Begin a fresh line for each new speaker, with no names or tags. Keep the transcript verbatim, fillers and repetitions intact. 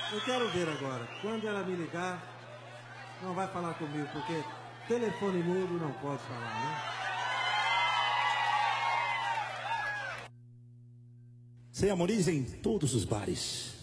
Eu quero ver agora. Quando ela me ligar, não vai falar comigo, porque telefone mudo não pode falar, né?
Sem Amorize em todos os bares.